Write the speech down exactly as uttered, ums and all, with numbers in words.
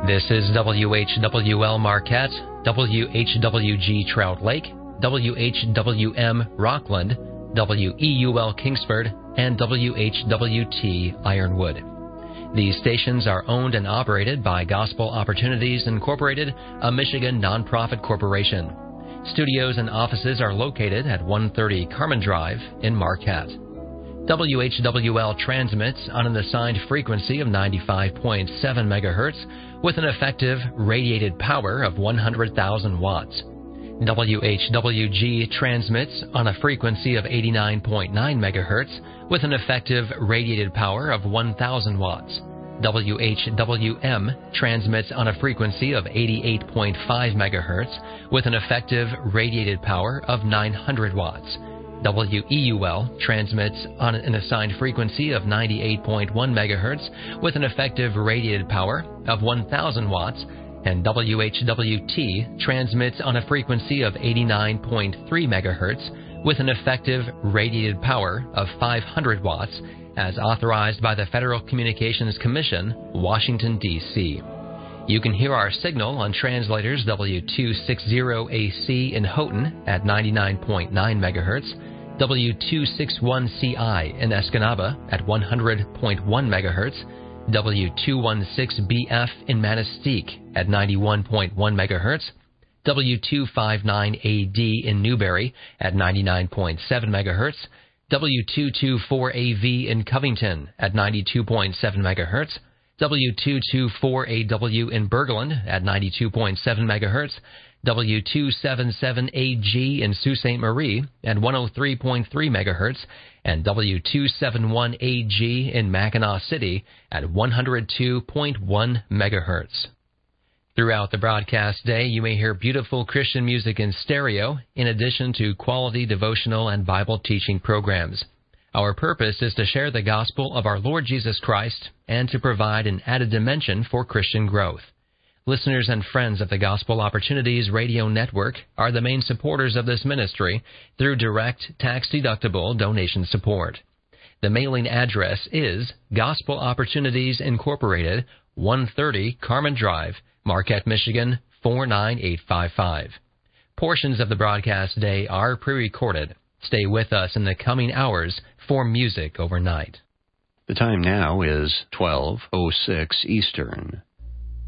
This is W H W L Marquette, W H W G Trout Lake, W H W M Rockland, W E U L Kingsford, and W H W T Ironwood. These stations are owned and operated by Gospel Opportunities Incorporated, a Michigan nonprofit corporation. Studios and offices are located at one thirty Carmen Drive in Marquette. W H W L transmits on an assigned frequency of ninety-five point seven megahertz with an effective radiated power of one hundred thousand watts. W H W G transmits on a frequency of eighty-nine point nine megahertz with an effective radiated power of one thousand watts. W H W M transmits on a frequency of eighty-eight point five megahertz with an effective radiated power of nine hundred watts. W E U L transmits on an assigned frequency of ninety-eight point one megahertz with an effective radiated power of one thousand watts, and W H W T transmits on a frequency of eighty-nine point three megahertz with an effective radiated power of five hundred watts, as authorized by the Federal Communications Commission, Washington, D C You can hear our signal on translators W two sixty A C in Houghton at ninety-nine point nine megahertz, W two sixty-one C I in Escanaba at one hundred point one megahertz, W two sixteen B F in Manistique at ninety-one point one megahertz, W two fifty-nine A D in Newberry at ninety-nine point seven megahertz, W two twenty-four A V in Covington at ninety-two point seven megahertz, W two twenty-four A W in Berglund at ninety-two point seven megahertz, W two seventy-seven A G in Sault Ste. Marie at one oh three point three megahertz, and W two seventy-one A G in Mackinac City at one hundred two point one megahertz. Throughout the broadcast day, you may hear beautiful Christian music in stereo, in addition to quality devotional and Bible teaching programs. Our purpose is to share the gospel of our Lord Jesus Christ and to provide an added dimension for Christian growth. Listeners and friends of the Gospel Opportunities Radio Network are the main supporters of this ministry through direct, tax-deductible donation support. The mailing address is Gospel Opportunities Incorporated, one thirty Carmen Drive, Marquette, Michigan, four nine eight five five. Portions of the broadcast day are pre-recorded. Stay with us in the coming hours for Music Overnight. The time now is twelve oh six Eastern.